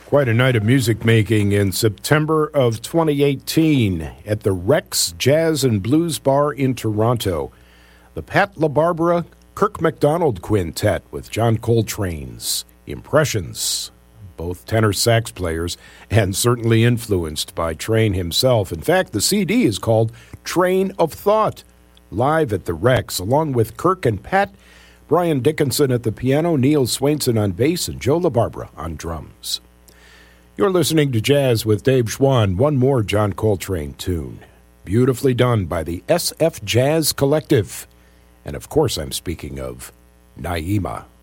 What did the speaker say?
Quite a night of music making in September of 2018 at the Rex Jazz and Blues Bar in Toronto. The Pat LaBarbera Kirk MacDonald Quintet with John Coltrane's Impressions, both tenor sax players and certainly influenced by Train himself. In fact, the CD is called Train of Thought, live at the Rex, along with Kirk and Pat, Brian Dickinson at the piano, Neil Swainson on bass, and Joe LaBarbera on drums. You're listening to Jazz with Dave Schwann, one more John Coltrane tune, beautifully done by the SF Jazz Collective. And of course I'm speaking of Naima.